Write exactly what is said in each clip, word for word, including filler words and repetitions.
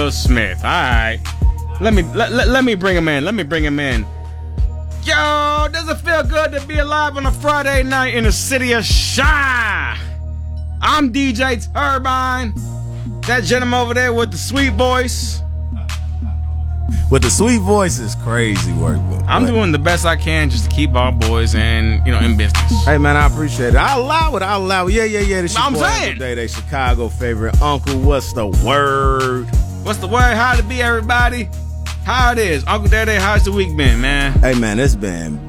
Will Smith. All right. Let me let, let, let me bring him in. Let me bring him in. Yo, does it feel good to be alive on a Friday night in the city of Chi? I'm D J Turbine. That gentleman over there with the sweet voice. With the sweet voice is crazy work. I'm but, doing the best I can just to keep our boys in, you know, in business. Hey man, I appreciate it. I'll allow it. I'll allow it. Yeah, yeah, yeah. This your I'm boy saying. Uncle Day, Chicago favorite uncle. What's the word? What's the word? How to be, everybody? How it is, Uncle Daddy? How's the week been, man? Hey man, it's been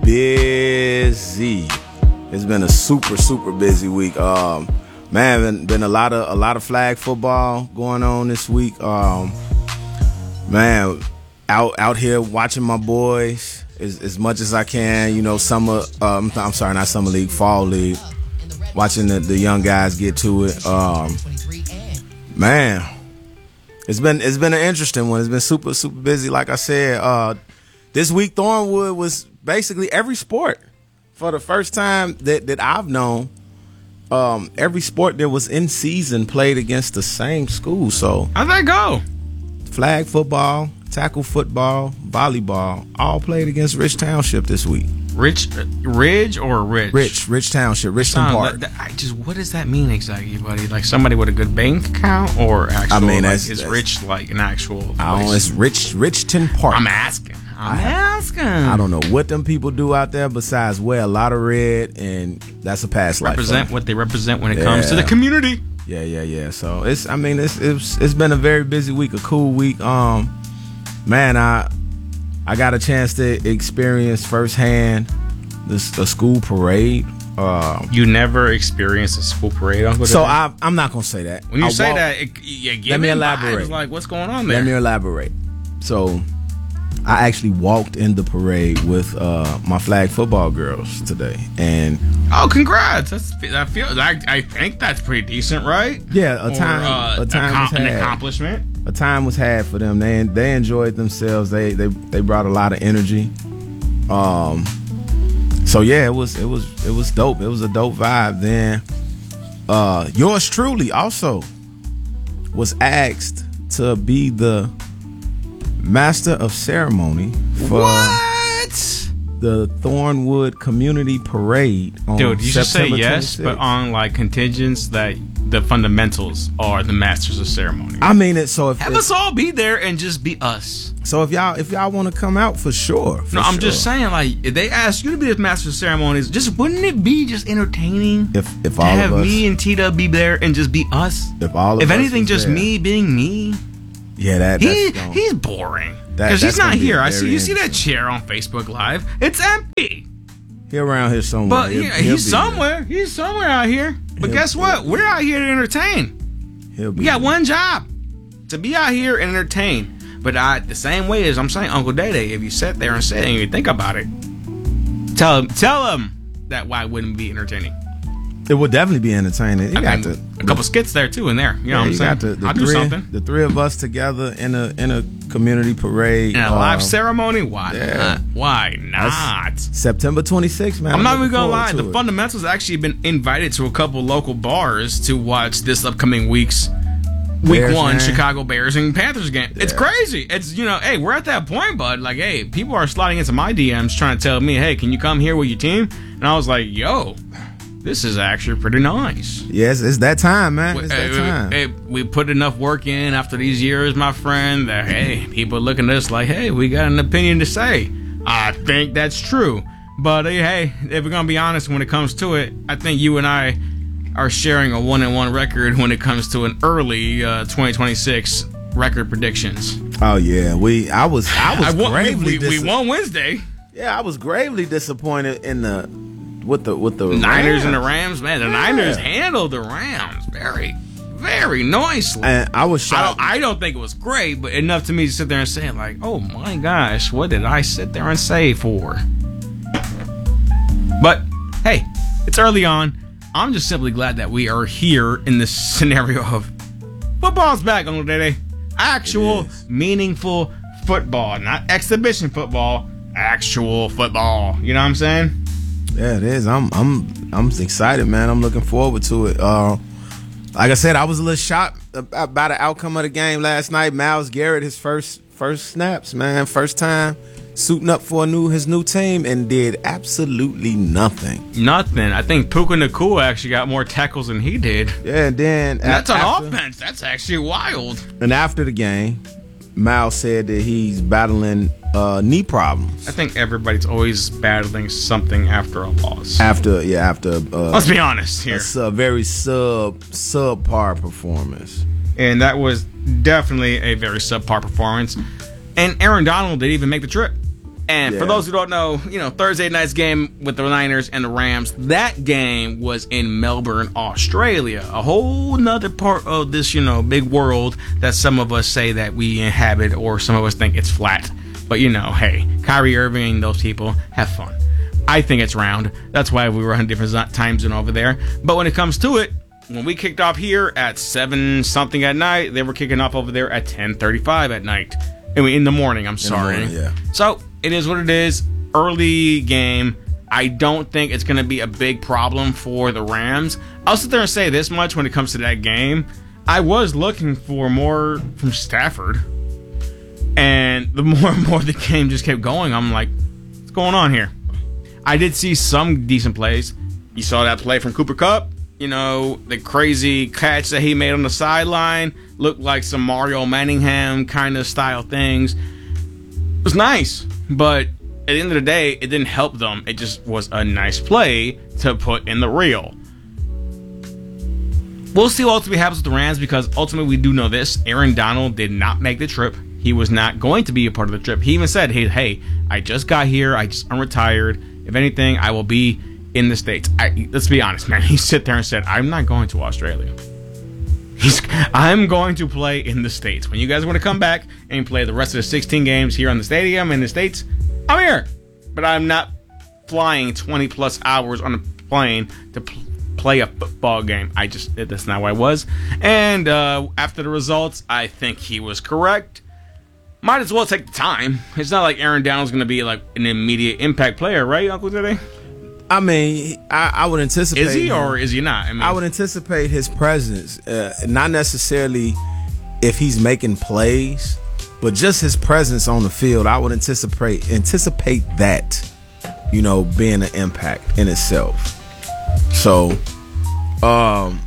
busy. It's been a super, super busy week. Um, man, been, been a lot of a lot of flag football going on this week. Um, man. Out out here watching my boys as, as much as I can, you know, summer, um, I'm sorry, not summer league, fall league, watching the, the young guys get to it. Um, man, it's been it's been an interesting one. It's been super, super busy. Like I said, uh, this week Thornwood was basically every sport for the first time that, that I've known. Um, every sport that was in season played against the same school. So how'd that go? Flag football, tackle football, volleyball, all played against Rich Township this week. Rich, uh, Ridge or Rich? Rich, Rich Township, Richton Sound, Park. that, I just, what does that mean exactly, buddy? Like somebody with a good bank account, or actual? I mean, like, that's, is that's, Rich like an actual? I don't, it's Rich, Richton Park. I'm asking. I'm I, asking. I don't know what them people do out there besides wear a lot of red, and that's a past life. Represent what they represent when it yeah. comes to the community. Yeah, yeah, yeah. So it's, I mean, it's it's it's been a very busy week, a cool week. Um. Man, I I got a chance to experience firsthand this a school parade. Um, you never experienced a school parade, Uncle? So I, I'm not gonna say that. When you I say walk, that, it, you give let me me elaborate. Vibes, like, what's going on there? Let me elaborate. So I actually walked in the parade with uh, my flag football girls today, and oh, congrats! That's that feels. I I think that's pretty decent, right? Yeah, a time, or, uh, a time a, was an had. accomplishment. A time was had for them. They they enjoyed themselves. They they they brought a lot of energy. Um. So yeah, it was it was it was dope. It was a dope vibe. Then, uh, yours truly also was asked to be the master of ceremony for what? the Thornwood Community Parade. On Dude, you should say September yes, twenty-sixth. but on like contingents that the fundamentals are the masters of ceremony. I mean it. So if Have if, us all be there and just be us. so if y'all if y'all want to come out for sure. For No, I'm sure. just saying, like, if they ask you to be the master of ceremonies, just wouldn't it be just entertaining If if to all have of us, me and Tita be there and just be us? if all of If us anything, was just there. me being me. Yeah, that He that's gonna, he's boring That- because that's he's not gonna be here. I very see you see that interesting. chair on Facebook Live. It's empty. he around here somewhere. But He'll- yeah, he'll he's be there. somewhere. He's somewhere out here. But He'll- guess what? he'll- We're out here to entertain. He'll be We got there. one job, to be out here and entertain. But I, the same way as I'm saying, Uncle Day Day, if you sit there and sit and you think about it, tell him, tell him that why wouldn't it be entertaining? It would definitely be entertaining. You I got mean, to a couple skits there too in there. You know yeah, what I'm you saying? got the, the I'll three, do something. The three of us together in a in a community parade. In a live uh, ceremony? Why yeah. not? Why not? September twenty-sixth, man. I'm not even looking gonna forward lie. to The it. Fundamentals actually been invited to a couple local bars to watch this upcoming week's week Bears one game. Chicago Bears and Panthers game. It's Yeah. crazy. It's, you know, hey, we're at that point, bud. Like, hey, people are sliding into my D Ms trying to tell me, hey, can you come here with your team? And I was like, yo, this is actually pretty nice. Yes, it's that time, man. It's Hey, that time. hey, we put enough work in after these years, my friend, that, hey, people are looking at us like, hey, we got an opinion to say. I think that's true. But, hey, hey, if we're going to be honest when it comes to it, I think you and I are sharing a one and one record when it comes to an early uh, twenty twenty-six record predictions. Oh yeah, we. I was. I was I won, we, gravely. we, we dis- won Wednesday. Yeah, I was gravely disappointed in the with the with the Niners Rams. and the Rams, man. The Yeah. Niners handled the Rams very, very nicely. And I was I shocked. don't, I don't think it was great, but enough to me to sit there and say, like, oh my gosh, what did I sit there and say for? But hey, it's early on. I'm just simply glad that we are here in this scenario of football's back on today. Actual, meaningful football, not exhibition football. Actual football. You know what I'm saying? Yeah, it is. I'm I'm I'm excited, man. I'm looking forward to it. Uh, like I said, I was a little shocked about the outcome of the game last night. Myles Garrett, his first first snaps, man, first time suiting up for a new his new team, and did absolutely nothing. Nothing. I think Puka Nacua actually got more tackles than he did. Yeah, and then and that's after, on offense. That's actually wild. And after the game, Myles said that he's battling uh, knee problems. I think everybody's always battling something after a loss. After, yeah, after. Uh, Let's be honest here. A, a very sub subpar performance, and that was definitely a very subpar performance. And Aaron Donald didn't even make the trip. And yeah. for those who don't know, you know, Thursday night's game with the Niners and the Rams, that game was in Melbourne, Australia. A whole nother part of this, you know, big world that some of us say that we inhabit, or some of us think it's flat. But, you know, hey, Kyrie Irving and those people have fun. I think it's round. That's why we were on a different time zone over there. But when it comes to it, when we kicked off here at seven something at night, they were kicking off over there at ten thirty-five at night. I mean, in the morning, I'm sorry. In the morning, yeah. So, it is what it is. Early game. I don't think it's going to be a big problem for the Rams. I'll sit there and say this much when it comes to that game. I was looking for more from Stafford. And the more and more the game just kept going, I'm like, what's going on here? I did see some decent plays. You saw that play from Cooper Kupp. You know, the crazy catch that he made on the sideline looked like some Mario Manningham kind of style things. It was nice, but at the end of the day, it didn't help them. It just was a nice play to put in the reel. We'll see what ultimately happens with the Rams, because ultimately we do know this. Aaron Donald did not make the trip. He was not going to be a part of the trip. He even said, hey, hey, I just got here. I just, I'm retired. If anything, I will be in the States. I, let's be honest, man. He sit there and said, I'm not going to Australia. He's, I'm going to play in the States. When you guys want to come back and play the rest of the sixteen games here on the stadium in the States, I'm here. But I'm not flying twenty plus hours on a plane to pl- play a football game. I just, that's not what I was. And uh, after the results, I think he was correct. Might as well take the time. It's not like Aaron Donald's going to be like an immediate impact player, right, Uncle Teddy? I mean, I, I would anticipate. Is he him, or is he not? I mean, I would anticipate his presence, uh, not necessarily if he's making plays, but just his presence on the field. I would anticipate anticipate that, you know, being an impact in itself. So, um,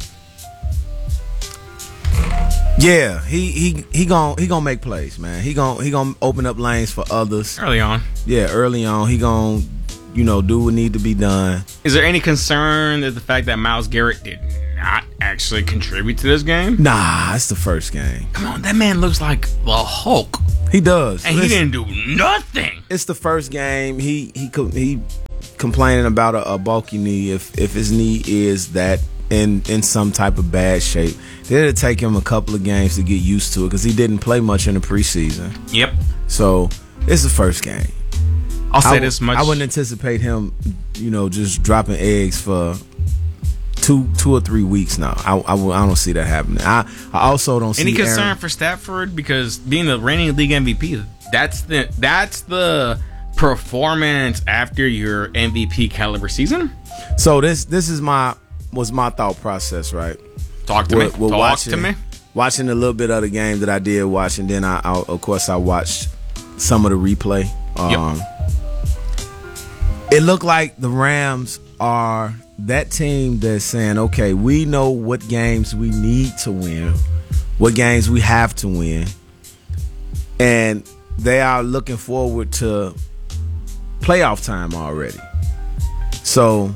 yeah, he he he gonna he gonna make plays, man. He gonna he gonna open up lanes for others early on. Yeah, early on, he gonna, you know, do what need to be done. Is there any concern that the fact that Myles Garrett did not actually contribute to this game? Nah, it's the first game. Come on, that man looks like the Hulk. He does, and Listen, he didn't do nothing. It's the first game. He he he complaining about a, a bulky knee. If if his knee is that in in some type of bad shape, then it'll take him a couple of games to get used to it, because he didn't play much in the preseason. Yep. So it's the first game. I'll say w- this much: I wouldn't anticipate him, you know, just dropping eggs for two two or three weeks now. I I, I don't see that happening. I I also don't see any concern Aaron. for Stafford, because being the reigning league M V P, that's the that's the performance after your M V P caliber season. So this this is my was my thought process, right? Talk to we're, me. We're Talk watching, to me. Watching a little bit of the game that I did watch, and then I, I of course I watched some of the replay. Um, yep. It looked like the Rams are that team that's saying, okay, we know what games we need to win, what games we have to win, and they are looking forward to playoff time already. So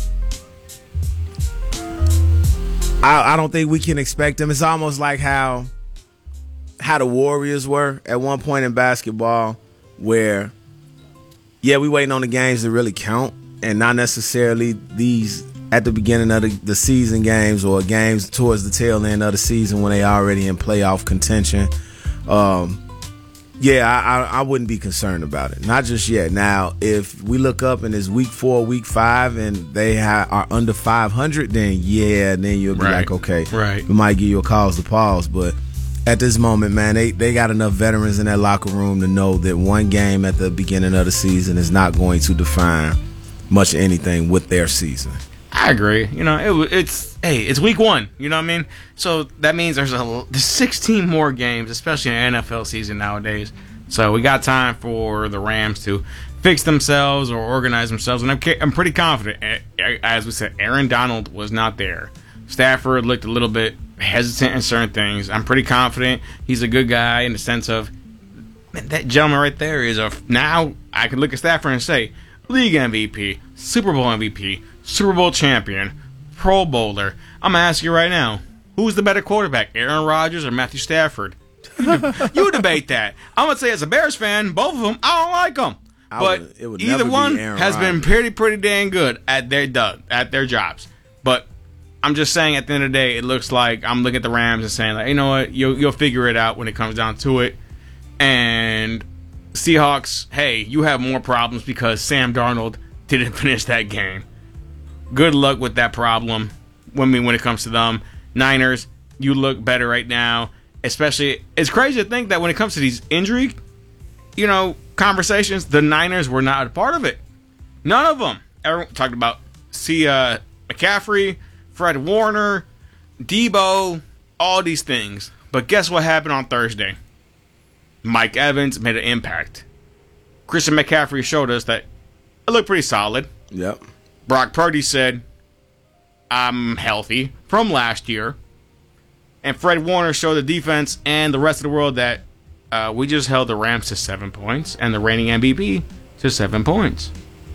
I, I don't think we can expect them. It's almost like how how the Warriors were at one point in basketball, where, yeah, we waiting on the games to really count, and not necessarily these at the beginning of the, the season games, or games towards the tail end of the season when they already in playoff contention. Um, yeah, I, I, I wouldn't be concerned about it. Not just yet. Now, if we look up and it's week four, week five, and they ha- are under five hundred, then yeah, then you'll be right. like, okay, right. we might give you a cause to pause. But at this moment, man, they, they got enough veterans in that locker room to know that one game at the beginning of the season is not going to define much of anything with their season. I agree. You know, it, it's hey, it's week one. You know what I mean? So that means there's a there's sixteen more games, especially in the N F L season nowadays. So we got time for the Rams to fix themselves or organize themselves, and I'm I'm pretty confident. As we said, Aaron Donald was not there. Stafford looked a little bit hesitant in certain things. I'm pretty confident he's a good guy in the sense of, man, that gentleman right there is a now I can look at Stafford and say league M V P, Super Bowl M V P, Super Bowl champion, Pro Bowler. I'm gonna ask you right now, who's the better quarterback, Aaron Rodgers or Matthew Stafford? You debate that. I'm gonna say as a Bears fan, both of them I don't like them, I but would, it would either one has Rodgers. been pretty pretty dang good at their at their jobs. But I'm just saying, at the end of the day, it looks like I'm looking at the Rams and saying, like, you know what, you'll you'll figure it out when it comes down to it. And Seahawks, hey, you have more problems because Sam Darnold didn't finish that game. Good luck with that problem when when it comes to them. Niners, you look better right now. Especially, it's crazy to think that when it comes to these injury, you know, conversations, the Niners were not a part of it. None of them. Everyone talked about see uh, McCaffrey, Fred Warner, Debo, all these things. But guess what happened on Thursday? Mike Evans made an impact. Christian McCaffrey showed us that it looked pretty solid. Yep. Brock Purdy said, I'm healthy from last year. And Fred Warner showed the defense and the rest of the world that uh, we just held the Rams to seven points and the reigning M V P to seven points.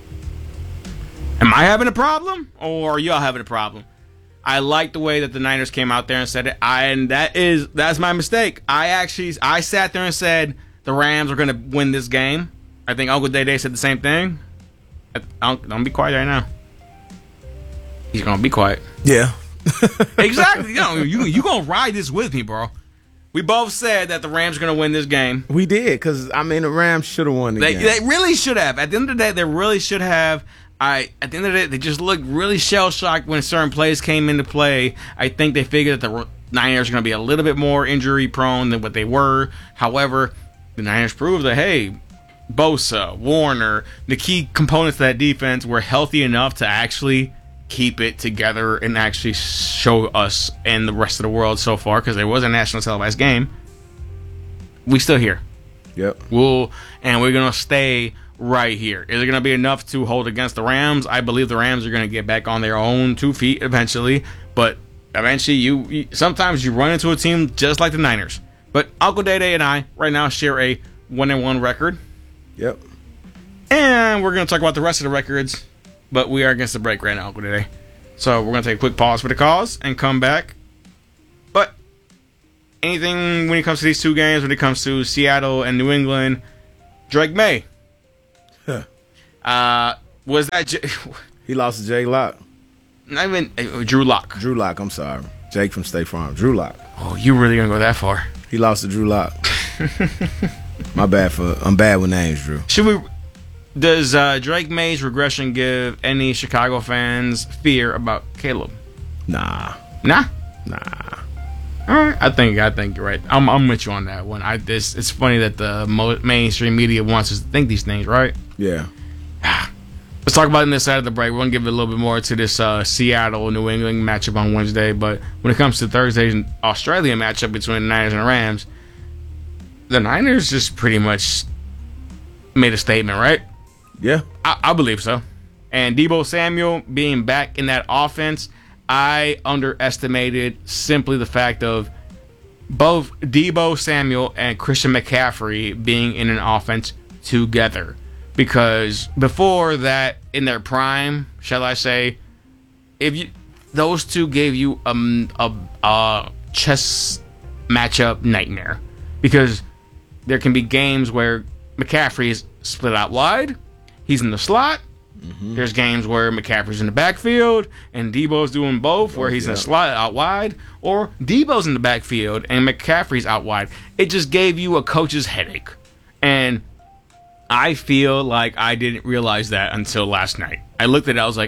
Am I having a problem, or are y'all having a problem? I like the way that the Niners came out there and said it, I, and that is that's my mistake. I actually I sat there and said the Rams are going to win this game. I think Uncle Day Day said the same thing. Don't, don't be quiet right now. He's going to be quiet. Yeah. Exactly. You know, you you gonna ride this with me, bro. We both said that the Rams are gonna win this game. We did, because I mean the Rams should have won the they, game. They really should have. At the end of the day, they really should have. I at the end of the day, they just looked really shell shocked when certain plays came into play. I think they figured that the Niners are gonna be a little bit more injury prone than what they were. However, the Niners proved that hey, Bosa, Warner, the key components of that defense were healthy enough to actually keep it together and actually show us and the rest of the world so far, because there was a national televised game. We still here. Yep. We'll and we're gonna stay right here. Is it gonna be enough to hold against the Rams? I believe the Rams are gonna get back on their own two feet eventually, but eventually you, you sometimes you run into a team just like the Niners. But Uncle Day Day and I right now share a one and one record. Yep. And we're gonna talk about the rest of the records. But we are against the break right now, today. So we're going to take a quick pause for the cause and come back. But anything when it comes to these two games, when it comes to Seattle and New England, Drake May. Huh. Uh, was that... J- he lost to Jay Lock. Not even... Uh, Drew Lock. Drew Lock, I'm sorry. Jake from State Farm. Drew Lock. Oh, you really going to go that far? He lost to Drew Lock. My bad for... I'm bad with names, Drew. Should we... Does uh, Drake May's regression give any Chicago fans fear about Caleb? Nah. Nah? Nah. All right. I think I think you're right. I'm I'm with you on that one. I this it's funny that the mo- mainstream media wants us to think these things, right? Yeah. Let's talk about it on this side of the break. We're going to give it a little bit more to this uh, Seattle-New England matchup on Wednesday. But when it comes to Thursday's Australian matchup between the Niners and the Rams, the Niners just pretty much made a statement, right? Yeah. I, I believe so. And Debo Samuel being back in that offense, I underestimated simply the fact of both Debo Samuel and Christian McCaffrey being in an offense together. Because before that, in their prime, shall I say, if you those two gave you a, a, a chess matchup nightmare. Because there can be games where McCaffrey is split out wide, he's in the slot. Mm-hmm. There's games where McCaffrey's in the backfield and Debo's doing both, where he's yeah. in the slot out wide, or Debo's in the backfield and McCaffrey's out wide. It just gave you a coach's headache. And I feel like I didn't realize that until last night. I looked at it, I was like,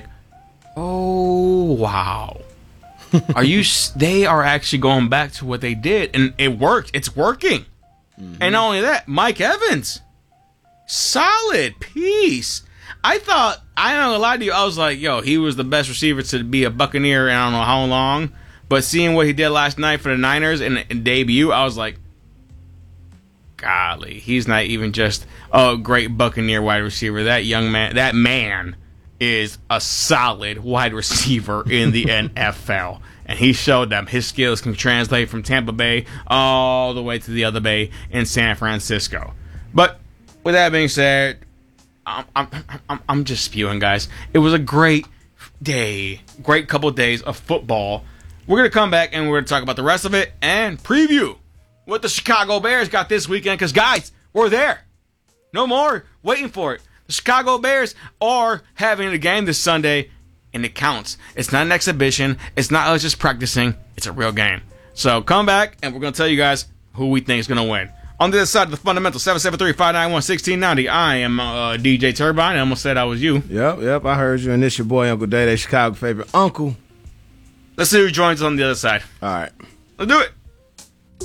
oh, wow. Are you? They are actually going back to what they did, and it worked. It's working. Mm-hmm. And not only that, Mike Evans, solid piece. I thought, I don't know, a lot of you, I was like, yo, he was the best receiver to be a Buccaneer in I don't know how long. But seeing what he did last night for the Niners in, in debut, I was like, golly, he's not even just a great Buccaneer wide receiver. That young man, that man is a solid wide receiver in the N F L. And he showed them his skills can translate from Tampa Bay all the way to the other bay in San Francisco. But with that being said, I'm, I'm, I'm, I'm just spewing, guys. It was a great day, great couple of days of football. We're going to come back and we're going to talk about the rest of it and preview what the Chicago Bears got this weekend. Because, guys, we're there. No more waiting for it. The Chicago Bears are having a game this Sunday, and it counts. It's not an exhibition. It's not us just practicing. It's a real game. So come back, and we're going to tell you guys who we think is going to win. On the other side of the fundamental, seven seven three, five nine one, one six nine zero. I am uh, D J Turbine. I almost said I was you. Yep, yep, I heard you. And this your boy, Uncle Day, Chicago favorite uncle. Let's see who joins us on the other side. All right. Let's do it.